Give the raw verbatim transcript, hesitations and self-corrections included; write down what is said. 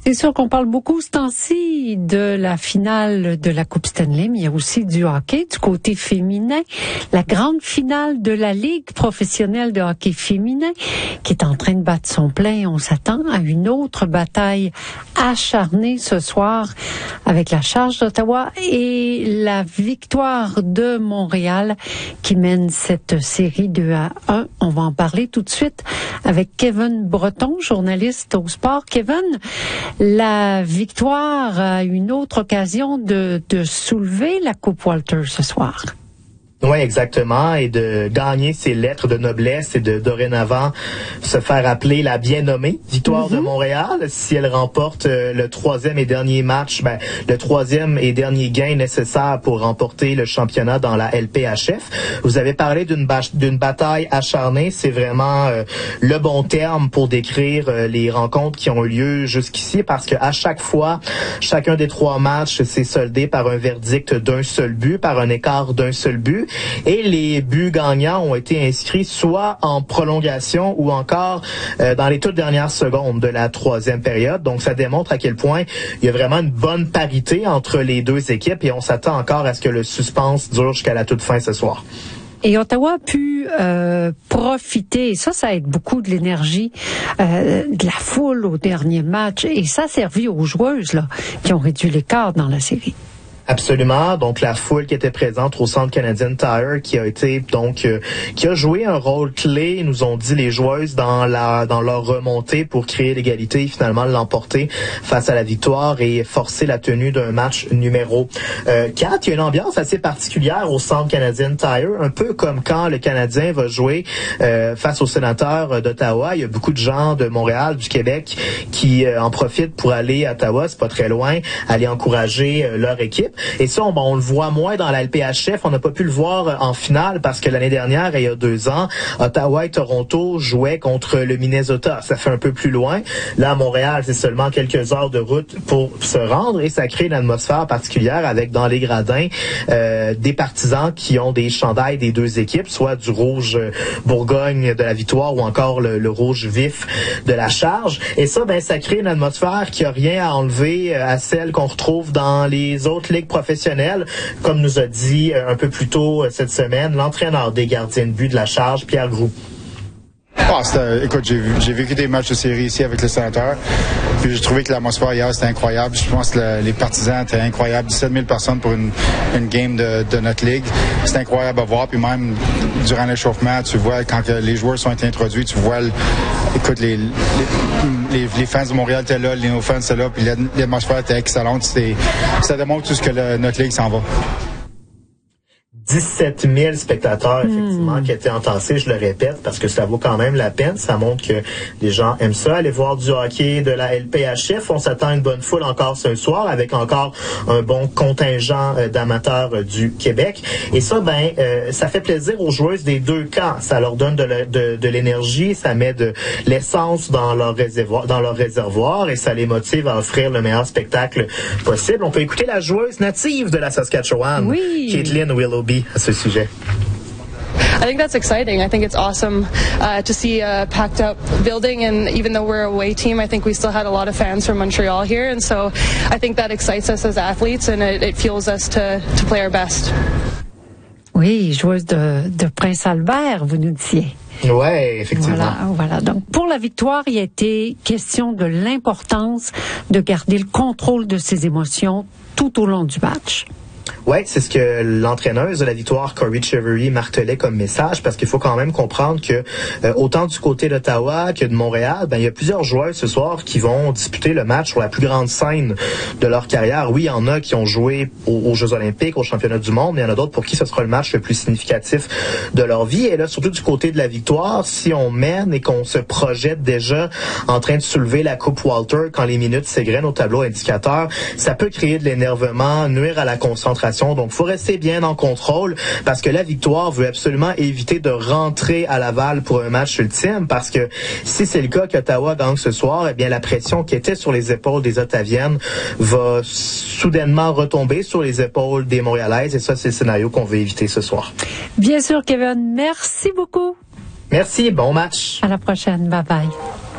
C'est sûr qu'on parle beaucoup ce temps-ci de la finale de la Coupe Stanley, mais il y a aussi du hockey du côté féminin. La grande finale de la Ligue professionnelle de hockey féminin qui est en train de battre son plein. On s'attend à une autre bataille acharnée ce soir avec la Charge d'Ottawa et la victoire de Montréal qui mène cette série deux à un. On va en parler tout de suite avec Kevin Breton, journaliste au sport. Kevin, la victoire a une autre occasion de, de soulever la Coupe Walter ce soir. Oui, exactement, et de gagner ses lettres de noblesse et de dorénavant se faire appeler la bien nommée victoire mm-hmm. de Montréal. Si elle remporte euh, le troisième et dernier match, ben, le troisième et dernier gain nécessaire pour remporter le championnat dans la L P H F. Vous avez parlé d'une, ba- d'une bataille acharnée, c'est vraiment euh, le bon terme pour décrire euh, les rencontres qui ont eu lieu jusqu'ici, parce que à chaque fois, chacun des trois matchs s'est soldé par un verdict d'un seul but, par un écart d'un seul but. Et les buts gagnants ont été inscrits soit en prolongation ou encore euh, dans les toutes dernières secondes de la troisième période. Donc, ça démontre à quel point il y a vraiment une bonne parité entre les deux équipes et on s'attend encore à ce que le suspense dure jusqu'à la toute fin ce soir. Et Ottawa a pu euh, profiter, et ça, ça aide beaucoup de l'énergie euh, de la foule au dernier match. Et ça a servi aux joueuses là qui ont réduit l'écart dans la série. Absolument. Donc, la foule qui était présente au Centre Canadian Tire, qui a été, donc, euh, qui a joué un rôle clé, nous ont dit les joueuses, dans la, dans leur remontée pour créer l'égalité et finalement l'emporter face à la victoire et forcer la tenue d'un match numéro euh, quatre. Il y a une ambiance assez particulière au Centre Canadian Tire, un peu comme quand le Canadien va jouer euh, face aux Sénateurs d'Ottawa. Il y a beaucoup de gens de Montréal, du Québec, qui euh, en profitent pour aller à Ottawa, c'est pas très loin, aller encourager euh, leur équipe. Et ça, on, on le voit moins dans la L P H F. On n'a pas pu le voir en finale parce que l'année dernière, il y a deux ans, Ottawa et Toronto jouaient contre le Minnesota. Ça fait un peu plus loin. Là, à Montréal, c'est seulement quelques heures de route pour se rendre et ça crée une atmosphère particulière avec, dans les gradins, euh, des partisans qui ont des chandails des deux équipes, soit du rouge Bourgogne de la Victoire ou encore le, le rouge vif de la Charge. Et ça, ben, ça crée une atmosphère qui a rien à enlever à celle qu'on retrouve dans les autres ligues professionnelles, comme nous a dit un peu plus tôt cette semaine l'entraîneur des gardiens de but de la Charge, Pierre Groulx. Ah, c'était, écoute, j'ai, vu, j'ai vécu des matchs de série ici avec les Sénateurs, puis j'ai trouvé que l'atmosphère hier, c'était incroyable. Je pense que le, les partisans étaient incroyables. dix-sept mille personnes pour une, une game de, de notre ligue. C'était incroyable à voir, puis même durant l'échauffement, tu vois, quand les joueurs sont introduits, tu vois, le, écoute, les, les, les, les fans de Montréal étaient là, les nos fans étaient là, puis l'atmosphère était excellente. C'était, ça démontre tout ce que le, notre ligue s'en va. dix-sept mille spectateurs, effectivement, mmh. qui étaient entassés, je le répète, parce que ça vaut quand même la peine. Ça montre que les gens aiment ça. Aller voir du hockey de la L P H F. On s'attend à une bonne foule encore ce soir, avec encore un bon contingent euh, d'amateurs euh, du Québec. Et ça, ben, euh, ça fait plaisir aux joueuses des deux camps. Ça leur donne de, le, de, de l'énergie, ça met de l'essence dans leur réservoir, dans leur réservoir, et ça les motive à offrir le meilleur spectacle possible. On peut écouter la joueuse native de la Saskatchewan, oui. Caitlin Willoughby, à ce sujet. I think that's exciting. I think it's awesome uh, to see a packed up building, and even though we're a away team, I think we still had a lot of fans from Montreal here, and so I think that excites us as athletes, and it, it fuels us to, to play our best. Oui, joueuse de, de Prince Albert, vous nous disiez. Ouais, effectivement. Voilà, voilà. Donc, pour la victoire, il a été question de l'importance de garder le contrôle de ses émotions tout au long du match. Oui, c'est ce que l'entraîneuse de la victoire, Corey Chevery, martelait comme message, parce qu'il faut quand même comprendre que euh, autant du côté d'Ottawa que de Montréal, ben il y a plusieurs joueurs ce soir qui vont disputer le match sur la plus grande scène de leur carrière. Oui, il y en a qui ont joué aux, aux Jeux Olympiques, aux Championnats du monde, mais il y en a d'autres pour qui ce sera le match le plus significatif de leur vie. Et là, surtout du côté de la victoire, si on mène et qu'on se projette déjà en train de soulever la Coupe Walter quand les minutes s'égrènent au tableau indicateur, ça peut créer de l'énervement, nuire à la concentration. Donc, il faut rester bien en contrôle parce que la victoire veut absolument éviter de rentrer à Laval pour un match ultime, parce que si c'est le cas qu'Ottawa gagne ce soir, eh bien, la pression qui était sur les épaules des Ottaviennes va soudainement retomber sur les épaules des Montréalaises, et ça, c'est le scénario qu'on veut éviter ce soir. Bien sûr, Kevin. Merci beaucoup. Merci. Bon match. À la prochaine. Bye bye.